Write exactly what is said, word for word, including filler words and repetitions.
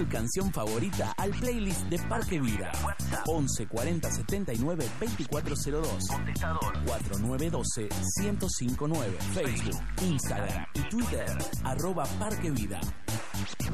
Tu canción favorita al playlist de Parque Vida. once cuarenta setenta y nueve veinticuatro cero dos. Contestador cuatro nueve uno dos uno cero cinco nueve. Facebook, Instagram y Twitter arroba Parque Vida.